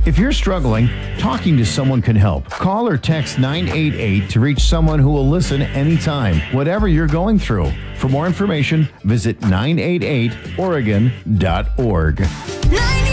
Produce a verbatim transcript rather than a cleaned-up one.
If you're struggling, talking to someone can help. Call or text nine eight eight to reach someone who will listen anytime, whatever you're going through. For more information, visit nine eight eight oregon dot org.